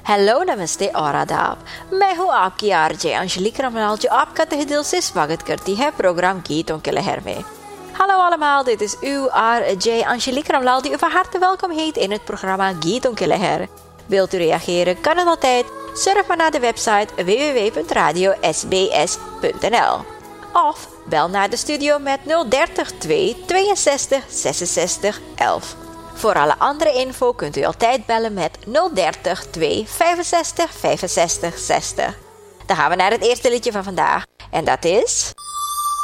हेलो नमस्ते और आदाब। मैं हूँ आपकी आरजे अंशलिक रामलाल जो आपका तहे दिल से स्वागत करती है programme Gieton ke Leher mee. Hallo allemaal, dit is uw RJ Angelique Ramlaal die u van harte welkom heet in het programma Gieton ke Leher. Wilt u reageren, kan het altijd. Surf maar naar de website www.radiosbs.nl of bel naar de studio met 030 262 66 11. Voor alle andere info kunt u altijd bellen met 030 265 65 60. Dan gaan we naar het eerste liedje van vandaag en dat is...